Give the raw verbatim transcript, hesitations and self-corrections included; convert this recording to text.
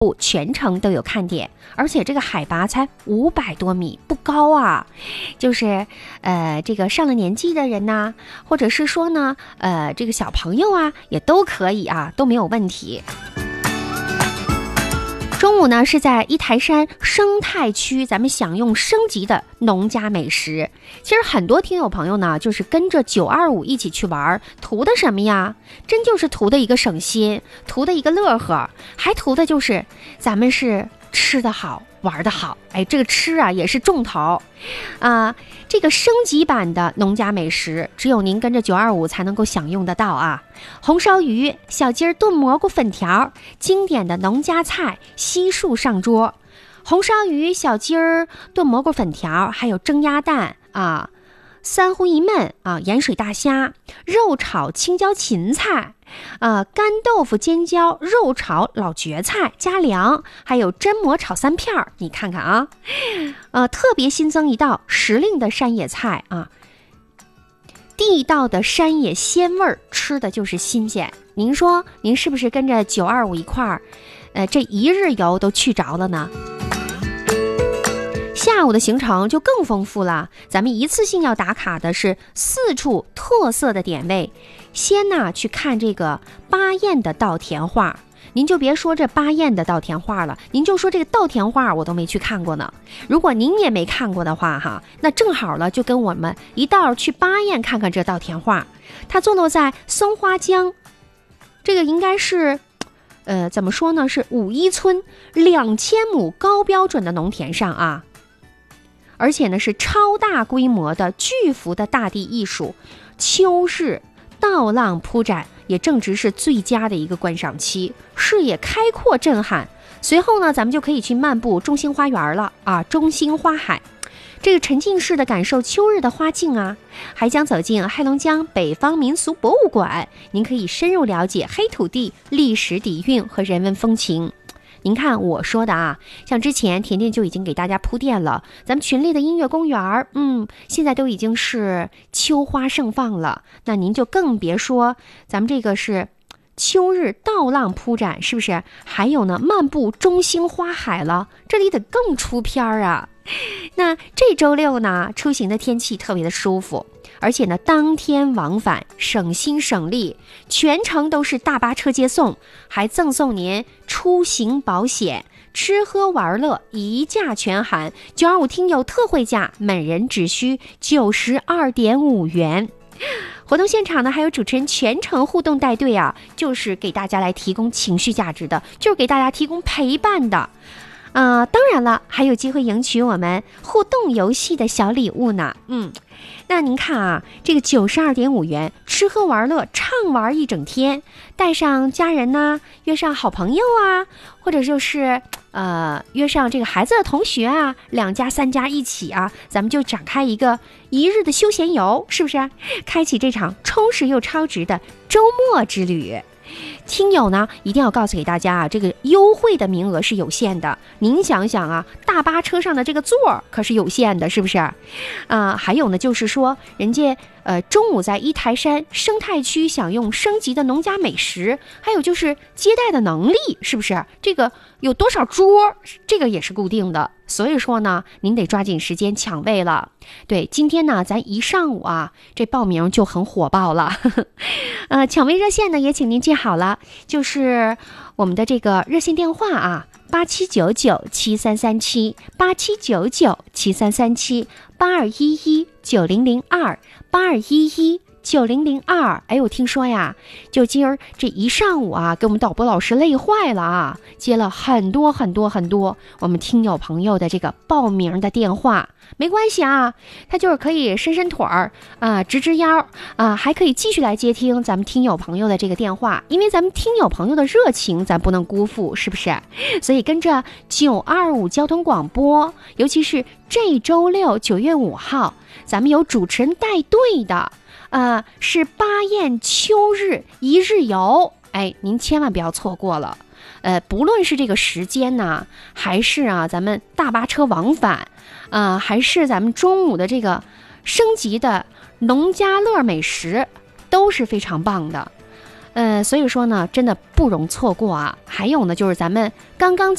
全程都有看点，而且这个海拔才五百多米，不高啊。就是呃，这个上了年纪的人呐、啊，或者是说呢，呃，这个小朋友啊，也都可以啊，都没有问题。中午呢是在一台山生态区，咱们享用升级的农家美食。其实很多听友朋友呢，就是跟着九二五一起去玩，图的什么呀？真就是图的一个省心，图的一个乐呵，还图的就是咱们是吃得好玩得好。哎，这个吃啊也是重头啊。这个升级版的农家美食，只有您跟着九二五才能够享用得到啊。红烧鱼、小鸡儿炖蘑菇粉条，经典的农家菜悉数上桌。红烧鱼、小鸡儿炖蘑菇粉条，还有蒸鸭蛋啊，三荤一焖啊，盐水大虾，肉炒青椒芹菜，呃，干豆腐尖椒，肉炒老蕨菜加凉，还有榛蘑炒三片儿。你看看啊，呃，特别新增一道时令的山野菜啊，地道的山野鲜味儿，吃的就是新鲜。您说，您是不是跟着九二五一块儿，呃，这一日游都去着了呢？下午的行程就更丰富了，咱们一次性要打卡的是四处特色的点位。先呢去看这个巴彦的稻田画，您就别说这巴彦的稻田画了，您就说这个稻田画我都没去看过呢。如果您也没看过的话哈，那正好了，就跟我们一道去巴彦看看这稻田画。它坐落在松花江，这个应该是呃怎么说呢，是五一村两千亩高标准的农田上啊。而且呢是超大规模的巨幅的大地艺术，秋日稻浪铺展，也正值是最佳的一个观赏期，视野开阔震撼。随后呢咱们就可以去漫步中兴花园了啊，中兴花海，这个沉浸式的感受秋日的花境啊。还将走进黑龙江北方民俗博物馆，您可以深入了解黑土地历史底蕴和人文风情。您看我说的啊，像之前甜甜就已经给大家铺垫了，咱们群里的音乐公园，嗯，现在都已经是秋花盛放了，那您就更别说咱们这个是秋日稻浪铺展，是不是？还有呢，漫步中兴花海了，这里得更出片儿啊。那这周六呢，出行的天气特别的舒服，而且呢，当天往返省心省力，全程都是大巴车接送，还赠送您出行保险，吃喝玩乐一价全含。九二五听友特惠价，每人只需九十二点五元。活动现场呢，还有主持人全程互动带队啊，就是给大家来提供情绪价值的，就是给大家提供陪伴的。啊、呃，当然了，还有机会赢取我们互动游戏的小礼物呢。嗯，那您看啊，这个九十二点五元，吃喝玩乐畅玩一整天，带上家人呐、啊，约上好朋友啊，或者就是呃约上这个孩子的同学啊，两家三家一起啊，咱们就展开一个一日的休闲游，是不是？开启这场充实又超值的周末之旅。听友呢一定要告诉给大家啊，这个优惠的名额是有限的。您想想啊，大巴车上的这个座可是有限的，是不是啊、呃？还有呢，就是说人家呃中午在一台山生态区享用升级的农家美食，还有就是接待的能力，是不是？这个有多少桌，这个也是固定的。所以说呢，您得抓紧时间抢位了。对，今天呢，咱一上午啊，这报名就很火爆了。呃，抢位热线呢，也请您记好了，就是我们的这个热线电话啊，八七九九七三三七，八七九九七三三七，八二一一九零零二，八二一一九零零二。哎，我听说呀，就今儿这一上午啊，给我们导播老师累坏了啊，接了很多很多很多我们听友朋友的这个报名的电话。没关系啊，他就是可以伸伸腿儿啊，直直腰啊，还可以继续来接听咱们听友朋友的这个电话，因为咱们听友朋友的热情咱不能辜负，是不是？所以跟着九二五交通广播，尤其是这周六九月五号，咱们有主持人带队的，呃，是巴彦秋日一日游，哎，您千万不要错过了。呃，不论是这个时间呢，还是啊咱们大巴车往返，啊、呃，还是咱们中午的这个升级的农家乐美食，都是非常棒的。 呃，所以说呢，真的不容错过啊。还有呢，就是咱们刚刚